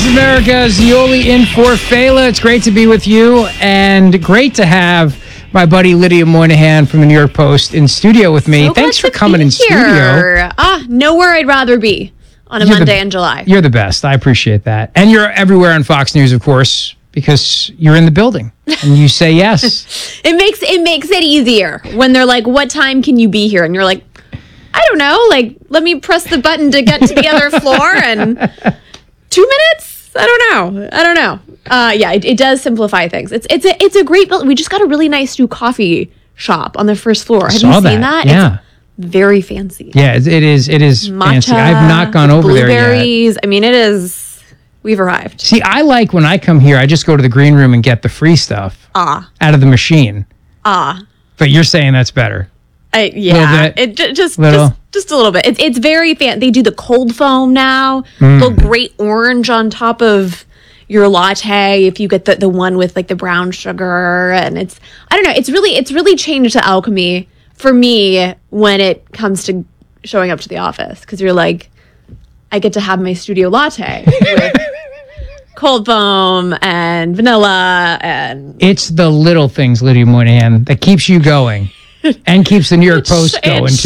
Across America's Yoli in for Fela. It's great to be with you, and great to have my buddy Lydia Moynihan from the New York Post in studio with me. So Thanks for coming in studio. Nowhere I'd rather be on a Monday in July. You're the best. I appreciate that. And you're everywhere on Fox News, of course, because you're in the building and you say yes. It makes it easier when they're like, "What time can you be here?" And you're like, "I don't know. Like, let me press the button to get to the other floor and 2 minutes? I don't know. Yeah, it does simplify things. It's a great building. We just got a really nice new coffee shop on the first floor. Have you seen that? Yeah. It's very fancy. Yeah, it is Matcha, fancy. I've not gone over there yet. Blueberries. I mean, it is. We've arrived. See, I like when I come here, I just go to the green room and get the free stuff out of the machine. But you're saying that's better. Yeah, just a little bit. It's very fancy. They do the cold foam now. Little great orange on top of your latte if you get the one with like the brown sugar, and I don't know. It's really changed the alchemy for me when it comes to showing up to the office, because you're like, I get to have my studio latte with cold foam and vanilla, and it's the little things, Lydia Moynihan, that keeps you going. And keeps the New York Post going, too.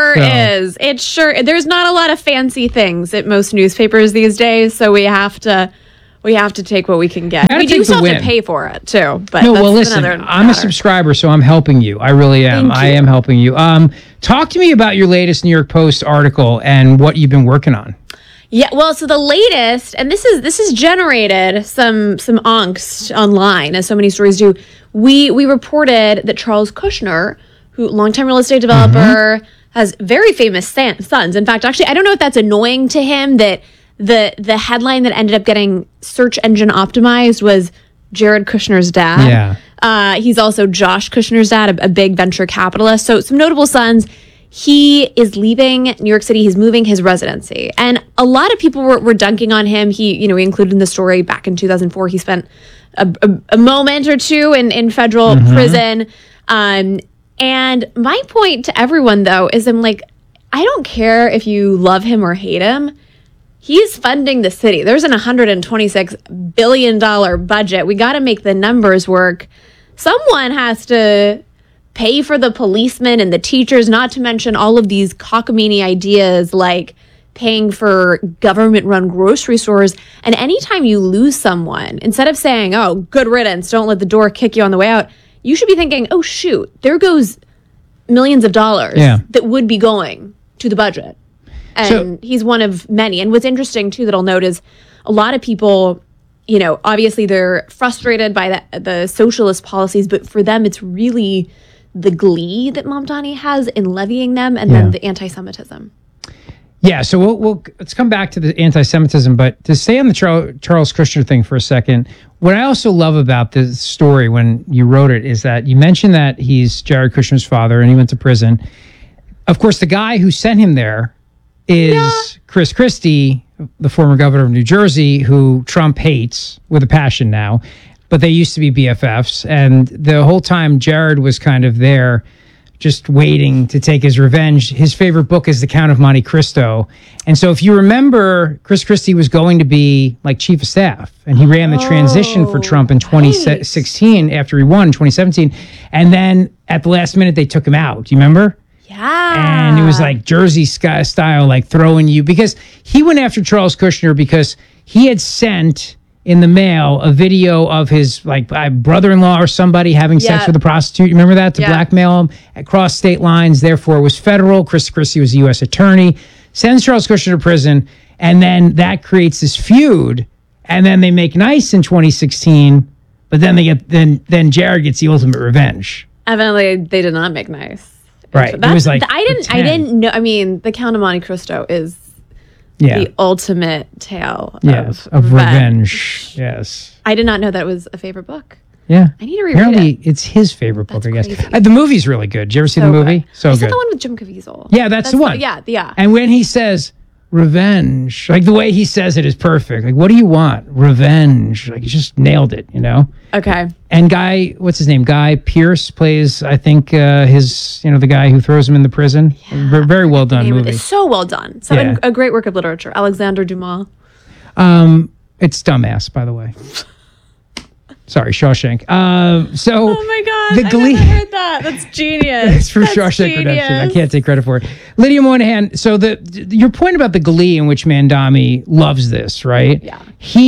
It sure is. There's not a lot of fancy things at most newspapers these days, so we have to take what we can get. We do still have to pay for it, too. But no, well, listen, I'm a subscriber, so I'm helping you. I really am. I am helping you. Talk to me about your latest New York Post article and what you've been working on. Yeah, well, so the latest, and this has generated some angst online, as so many stories do. We reported that Charles Kushner, who longtime real estate developer, has very famous sons. In fact, actually, I don't know if that's annoying to him that the headline that ended up getting search engine optimized was Jared Kushner's dad. Yeah. He's also Josh Kushner's dad, a big venture capitalist. So some notable sons. He is leaving New York City. He's moving his residency. And a lot of people were dunking on him. He included in the story back in 2004, he spent a moment or two in federal prison. And my point to everyone, though, is I'm like, I don't care if you love him or hate him. He's funding the city. There's an $126 billion budget. We got to make the numbers work. Someone has to pay for the policemen and the teachers, not to mention all of these cockamamie ideas like paying for government-run grocery stores. And anytime you lose someone, instead of saying, oh, good riddance, don't let the door kick you on the way out, you should be thinking, oh, shoot, there goes millions of dollars that would be going to the budget. And he's one of many. And what's interesting, too, that I'll note is a lot of people, obviously they're frustrated by the socialist policies, but for them, it's really the glee that Mamdani has in levying them, and then the anti-Semitism. Yeah, so let's come back to the anti-Semitism, but to stay on the Charles Kushner thing for a second, what I also love about this story when you wrote it is that you mentioned that he's Jared Kushner's father and he went to prison. Of course, the guy who sent him there is Chris Christie, the former governor of New Jersey, who Trump hates with a passion now. But they used to be BFFs, and the whole time Jared was kind of there just waiting to take his revenge. His favorite book is The Count of Monte Cristo. And so if you remember, Chris Christie was going to be like chief of staff, and he ran the transition for Trump in 2016 after he won in 2017. And then at the last minute, they took him out. Do you remember? Yeah. And it was like Jersey style, like throwing you, because he went after Charles Kushner because he had sent in the mail a video of his brother-in-law or somebody having sex with a prostitute. You remember that? To blackmail him across state lines. Therefore, it was federal. Chris Christie was a U.S. attorney. Sends Charles Kushner to prison. And then that creates this feud. And then they make nice in 2016. But then then Jared gets the ultimate revenge. Evidently, they did not make nice. Right. It was like I didn't know. I mean, The Count of Monte Cristo is the ultimate tale of revenge. Yes. I did not know that was a favorite book. Yeah. I need to reread Apparently, it. it's his favorite book, That's I guess. crazy. The movie's really good. Did you ever see the movie? Good. So Is good. that the one with Jim Caviezel? Yeah, that's the one. Yeah. And when he says revenge, like the way he says it is perfect. Like, what do you want? Revenge. Like, he just nailed it, Okay. And Guy Pearce plays, I think, the guy who throws him in the prison. Yeah. Very well done movie. It's so well done. So a great work of literature. Alexander Dumas. It's dumbass, by the way. Sorry, Shawshank. So Oh my God. The I Glee. never heard that. That's genius. It's for That's Shawshank Redemption. I genius. can't take credit for it. Lydia Moynihan, so your point about the glee in which Mamdani loves this, right? Yeah.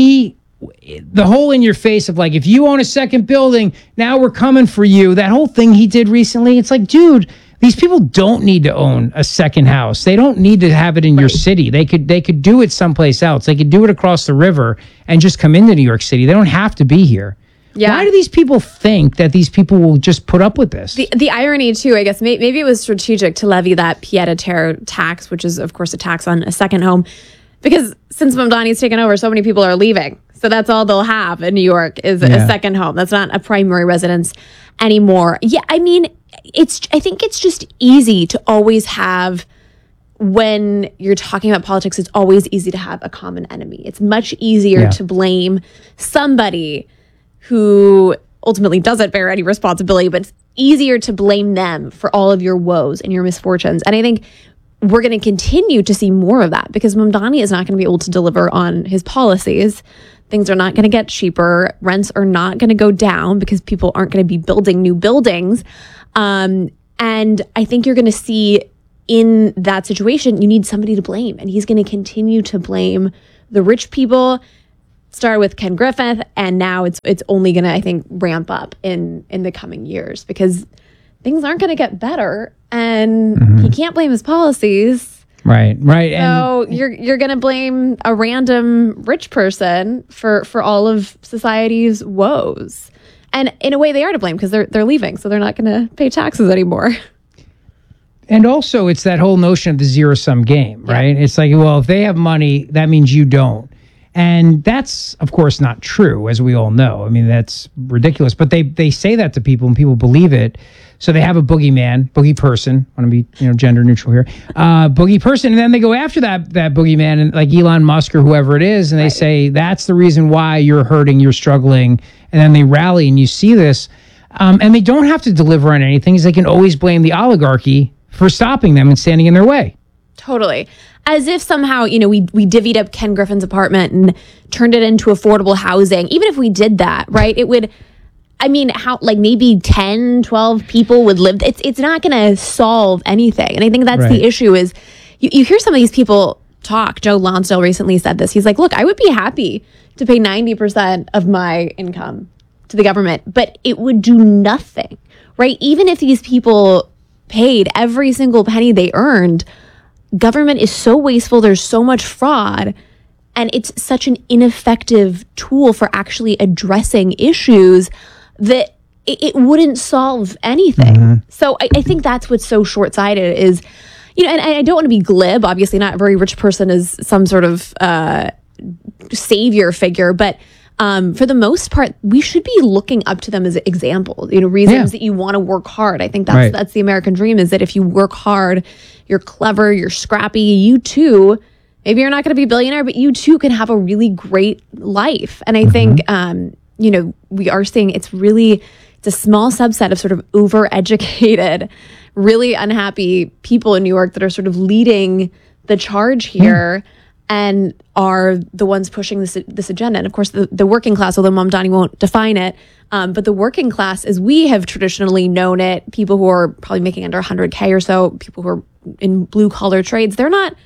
The whole in your face of like, if you own a second building, now we're coming for you. That whole thing he did recently, it's like, dude, these people don't need to own a second house. They don't need to have it in your city. They could do it someplace else. They could do it across the river and just come into New York City. They don't have to be here. Yeah. Why do these people think that these people will just put up with this? The irony, too, I guess, maybe it was strategic to levy that pied-à-terre tax, which is, of course, a tax on a second home, because since Mamdani's taken over, so many people are leaving. So that's all they'll have in New York is a second home. That's not a primary residence anymore. Yeah, I mean, I think it's just easy to always have, when you're talking about politics, it's always easy to have a common enemy. It's much easier to blame somebody who ultimately doesn't bear any responsibility, but it's easier to blame them for all of your woes and your misfortunes. And I think we're going to continue to see more of that because Mamdani is not going to be able to deliver on his policies. Things are not going to get cheaper. Rents are not going to go down because people aren't going to be building new buildings. And I think you're going to see in that situation, you need somebody to blame. And he's going to continue to blame the rich people. Started with Ken Griffith, and now it's only going to, I think, ramp up in the coming years because things aren't going to get better, and he can't blame his policies. Right. So you're going to blame a random rich person for all of society's woes, and in a way they are to blame because they're leaving, so they're not going to pay taxes anymore. And also, it's that whole notion of the zero-sum game, right? It's like, well, if they have money, that means you don't. And that's, of course, not true, as we all know. I mean, that's ridiculous. But they say that to people, and people believe it. So they have a boogeyman, boogie person. I want to be gender neutral here. Boogie person, and then they go after that boogeyman, and like Elon Musk or whoever it is, and they say that's the reason why you're hurting, you're struggling, and then they rally, and you see this, and they don't have to deliver on anything. They can always blame the oligarchy for stopping them and standing in their way. Totally. As if somehow, we divvied up Ken Griffin's apartment and turned it into affordable housing. Even if we did that, right? It would, maybe 10, 12 people would live. It's not going to solve anything. And I think that's the issue is you hear some of these people talk. Joe Lonsdale recently said this. He's like, look, I would be happy to pay 90% of my income to the government, but it would do nothing, right? Even if these people paid every single penny they earned, government is so wasteful. There's so much fraud, and it's such an ineffective tool for actually addressing issues that it wouldn't solve anything. So I think that's what's so short-sighted is, and I don't want to be glib. Obviously, not every rich person is some sort of savior figure, but for the most part, we should be looking up to them as examples, reasons that you want to work hard. I think that's the American dream is that if you work hard, you're clever, you're scrappy, you too, maybe you're not going to be a billionaire, but you too can have a really great life. And I think, we are seeing it's a small subset of sort of overeducated, really unhappy people in New York that are sort of leading the charge here. And are the ones pushing this agenda. And of course, the working class, although Mamdani won't define it, but the working class, as we have traditionally known it, people who are probably making under 100K or so, people who are in blue collar trades, they're not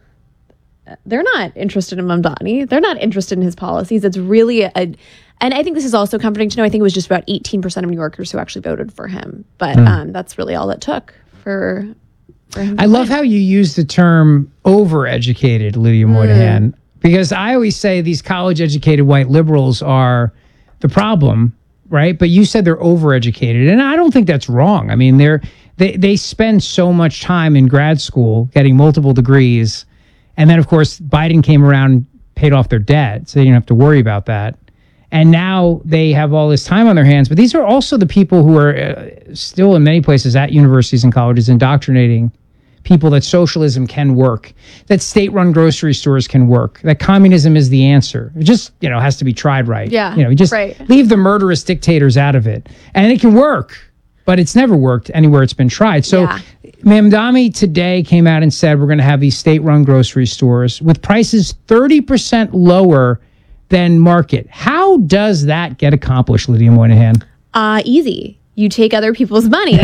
interested in Mamdani. They're not interested in his policies. It's really and I think this is also comforting to know. I think it was just about 18% of New Yorkers who actually voted for him, but that's really all it took for him. I love how you use the term overeducated, Lydia Moynihan, because I always say these college-educated white liberals are the problem, right? But you said they're overeducated, and I don't think that's wrong. I mean, they spend so much time in grad school getting multiple degrees, and then, of course, Biden came around and paid off their debt, so they didn't have to worry about that. And now they have all this time on their hands. But these are also the people who are still in many places at universities and colleges indoctrinating people that socialism can work, that state-run grocery stores can work, that communism is the answer. It just, has to be tried right. Yeah, you just leave the murderous dictators out of it. And it can work, but it's never worked anywhere it's been tried. So Mamdani today came out and said we're going to have these state-run grocery stores with prices 30% lower then market. How does that get accomplished, Lydia Moynihan? Easy. You take other people's money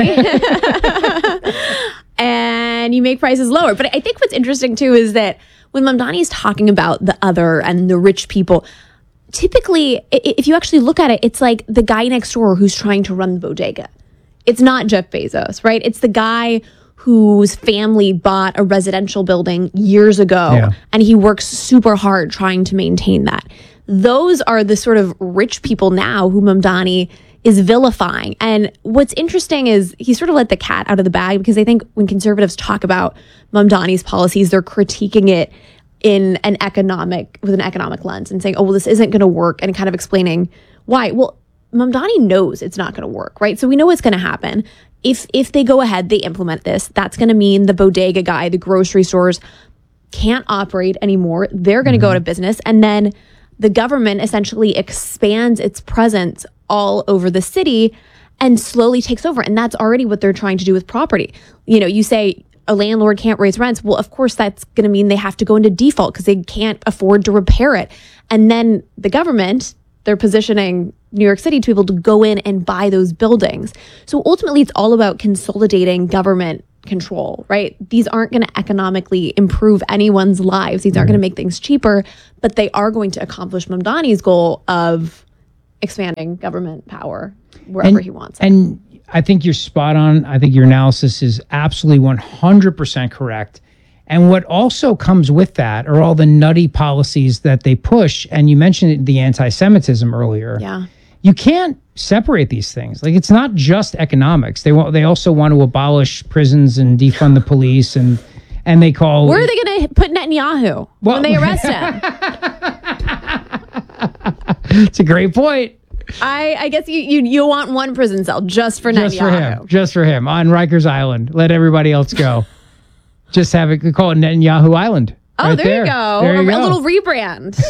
and you make prices lower. But I think what's interesting too is that when Mamdani is talking about the other and the rich people, typically, if you actually look at it, it's like the guy next door who's trying to run the bodega. It's not Jeff Bezos, right? It's the guy whose family bought a residential building years ago, and he works super hard trying to maintain that. Those are the sort of rich people now who Mamdani is vilifying. And what's interesting is he sort of let the cat out of the bag, because I think when conservatives talk about Mamdani's policies, they're critiquing it with an economic lens and saying, oh, well, this isn't going to work, and kind of explaining why. Well, Mamdani knows it's not going to work, right? So we know what's going to happen. If they go ahead, they implement this, that's going to mean the bodega guy, the grocery stores can't operate anymore. They're going to go out of business. And then the government essentially expands its presence all over the city and slowly takes over. And that's already what they're trying to do with property. You know, you say a landlord can't raise rents. Well, of course, that's going to mean they have to go into default because they can't afford to repair it. And then the government, they're positioning New York City to be able to go in and buy those buildings. So ultimately, it's all about consolidating government control, right? These aren't going to economically improve anyone's lives. These aren't going to make things cheaper, but they are going to accomplish Mamdani's goal of expanding government power wherever he wants it. And I think you're spot on. I think your analysis is absolutely 100% correct. And what also comes with that are all the nutty policies that they push. And you mentioned the anti-Semitism earlier. Yeah. You can't separate these things. Like, it's not just economics. They also want to abolish prisons and defund the police, and they call. Where are they going to put Netanyahu when they arrest him? It's a great point. I guess you want one prison cell just for Netanyahu. Just for him on Rikers Island. Let everybody else go. Just have it, call it Netanyahu Island. Oh, right there you go. There you a go. little rebrand.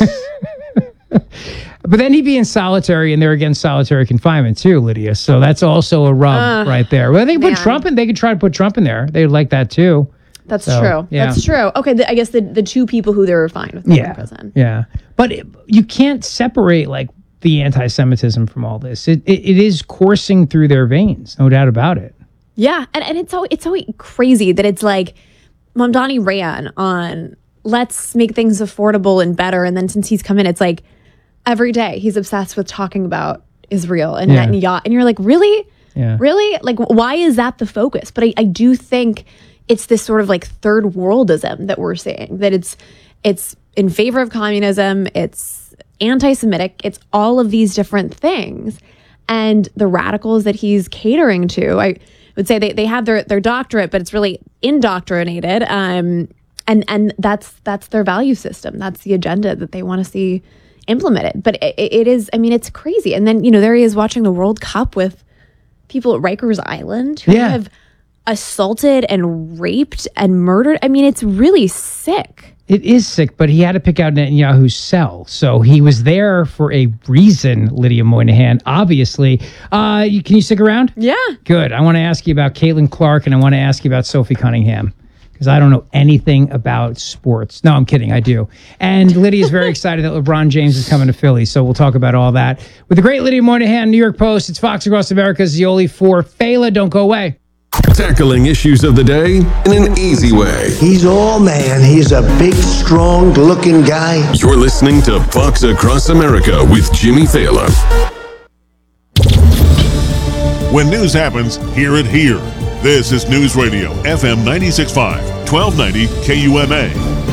But then he'd be in solitary, and they're against solitary confinement too, Lydia. So that's also a rub right there. Well, they could put Trump in. They could try to put Trump in there. They'd like that too. That's true. Yeah. That's true. Okay, I guess the two people who they were fine with in prison. Yeah, but you can't separate like the anti-Semitism from all this. It is coursing through their veins, no doubt about it. Yeah, and it's so crazy that it's like Mamdani ran on let's make things affordable and better, and then since he's come in, it's like every day he's obsessed with talking about Israel and Netanyahu, and you're like, really? Yeah. Really? Like, why is that the focus? But I do think it's this sort of like third worldism that we're seeing, that it's in favor of communism, it's anti-Semitic, it's all of these different things. And the radicals that he's catering to, I would say they have their doctorate, but it's really indoctrinated. And that's their value system. That's the agenda that they want to see implemented. But it is, I mean, it's crazy. And then, there he is watching the World Cup with people at Rikers Island who have assaulted and raped and murdered. I mean, it's really sick. It is sick, but he had to pick out Netanyahu's cell. So he was there for a reason, Lydia Moynihan, obviously. Can you stick around? Yeah. Good. I want to ask you about Caitlin Clark, and I want to ask you about Sophie Cunningham, because I don't know anything about sports. No, I'm kidding. I do. And Lydia's very excited that LeBron James is coming to Philly, so we'll talk about all that. With the great Lydia Moynihan, New York Post, it's Fox Across America's Zioli for Fela. Don't go away. Tackling issues of the day in an easy way. He's all man. He's a big, strong-looking guy. You're listening to Fox Across America with Jimmy Fallon. When news happens, hear it here. This is News Radio, FM 96.5, 1290 KUMA.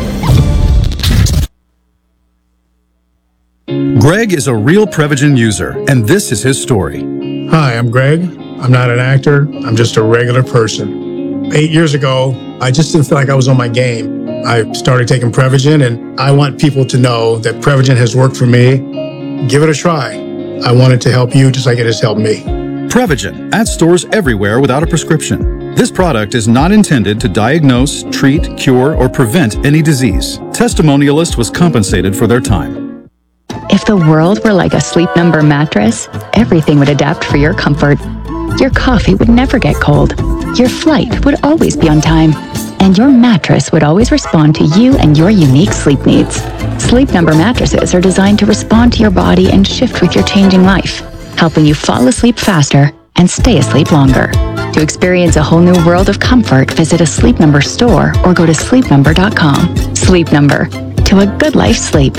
Greg is a real Prevagen user, and this is his story. Hi, I'm Greg. I'm not an actor. I'm just a regular person. 8 years ago, I just didn't feel like I was on my game. I started taking Prevagen, and I want people to know that Prevagen has worked for me. Give it a try. I want it to help you just like it has helped me. Prevagen, at stores everywhere without a prescription. This product is not intended to diagnose, treat, cure, or prevent any disease. Testimonialist was compensated for their time. If the world were like a Sleep Number mattress, everything would adapt for your comfort. Your coffee would never get cold. Your flight would always be on time. And your mattress would always respond to you and your unique sleep needs. Sleep Number mattresses are designed to respond to your body and shift with your changing life, helping you fall asleep faster and stay asleep longer. To experience a whole new world of comfort, visit a Sleep Number store or go to sleepnumber.com. Sleep Number. To a good life sleep.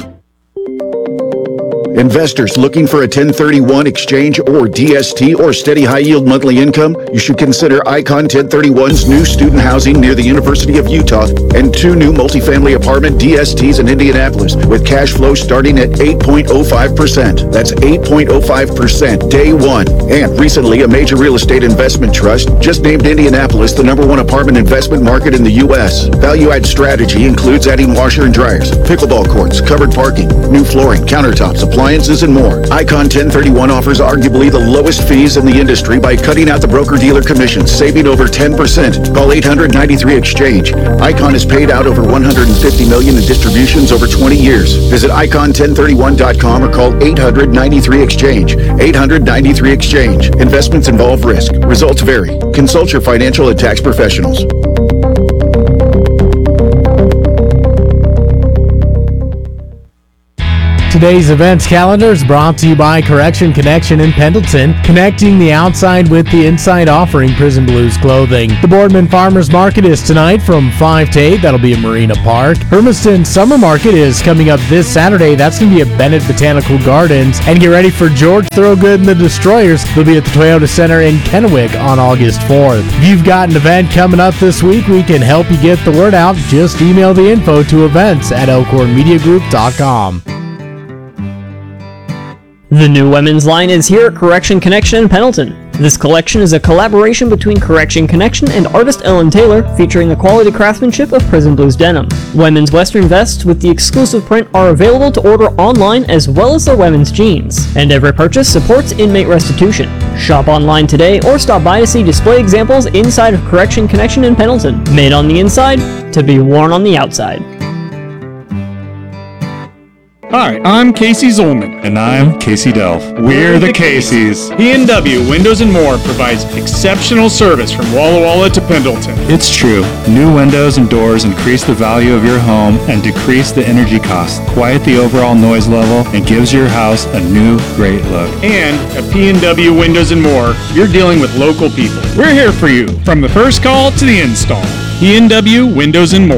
Investors looking for a 1031 exchange or DST or steady high-yield monthly income? You should consider Icon 1031's new student housing near the University of Utah and 2 new multifamily apartment DSTs in Indianapolis with cash flow starting at 8.05%. That's 8.05% day one. And recently, a major real estate investment trust just named Indianapolis the #1 apartment investment market in the U.S. Value-add strategy includes adding washer and dryers, pickleball courts, covered parking, new flooring, countertops, appliances, and more. Icon 1031 offers arguably the lowest fees in the industry by cutting out the broker-dealer commissions, saving over 10%. Call 800-93-EXCHANGE. Icon has paid out over $150 million in distributions over 20 years. Visit icon1031.com or call 800-93-EXCHANGE. 800-93-EXCHANGE. Investments involve risk. Results vary. Consult your financial and tax professionals. Today's events calendar is brought to you by Correction Connection in Pendleton, connecting the outside with the inside, offering Prison Blues clothing. The Boardman Farmers Market is tonight from 5 to 8. That'll be at Marina Park. Hermiston Summer Market is coming up this Saturday. That's going to be at Bennett Botanical Gardens. And get ready for George Thorogood and the Destroyers. They'll be at the Toyota Center in Kennewick on August 4th. If you've got an event coming up this week, we can help you get the word out. Just email the info to events@elkhornmediagroup.com. The new women's line is here at Correction Connection in Pendleton. This collection is a collaboration between Correction Connection and artist Ellen Taylor, featuring the quality craftsmanship of Prison Blues denim. Women's western vests with the exclusive print are available to order online, as well as their women's jeans. And every purchase supports inmate restitution. Shop online today or stop by to see display examples inside of Correction Connection in Pendleton. Made on the inside to be worn on the outside. Hi, I'm Casey Zolman. And I'm Casey Delph. We're the Caseys. P&W Windows & More provides exceptional service from Walla Walla to Pendleton. It's true. New windows and doors increase the value of your home and decrease the energy costs, quiet the overall noise level, and gives your house a new, great look. And at P&W Windows & More, you're dealing with local people. We're here for you, from the first call to the install. P&W Windows & More,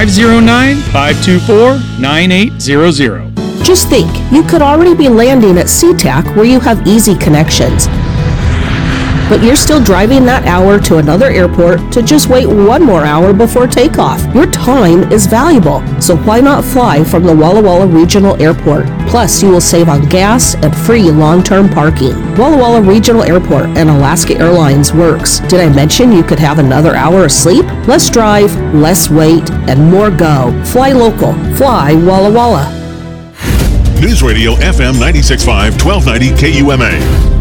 509-524-9800. Just think, you could already be landing at SeaTac where you have easy connections. But you're still driving that hour to another airport to just wait 1 more hour before takeoff. Your time is valuable, so why not fly from the Walla Walla Regional Airport? Plus, you will save on gas and free long-term parking. Walla Walla Regional Airport and Alaska Airlines works. Did I mention you could have another hour of sleep? Less drive, less wait, and more go. Fly local. Fly Walla Walla. News Radio FM 96.5, 1290 KUMA.